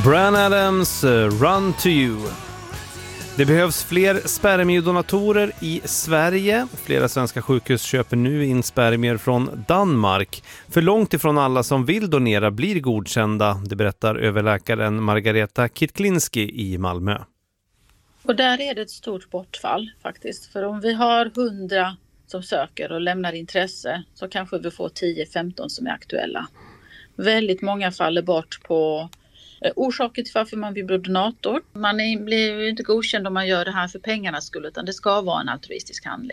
Bryan Adams, Run to You. Det behövs fler spermiedonatorer i Sverige. Flera svenska sjukhus köper nu in spermier från Danmark. För långt ifrån alla som vill donera blir godkända, det berättar överläkaren Margareta Kitklinski i Malmö. Och där är det ett stort bortfall faktiskt. För om vi har 100 som söker och lämnar intresse så kanske vi får 10-15 som är aktuella. Väldigt många faller bort på orsaker till varför man vill bli donator. Man blir ju inte godkänd om man gör det här för pengarnas skull, utan det ska vara en altruistisk handling.